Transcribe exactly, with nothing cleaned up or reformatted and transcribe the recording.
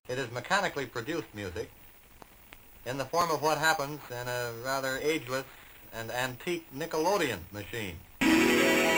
It is mechanically produced music in the form of what happens in a rather ageless and antique Nickelodeon machine.